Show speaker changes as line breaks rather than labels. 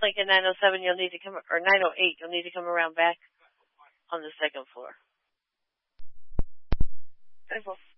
like in 907, you'll need to come, or 908, you'll need to come around back on the second floor.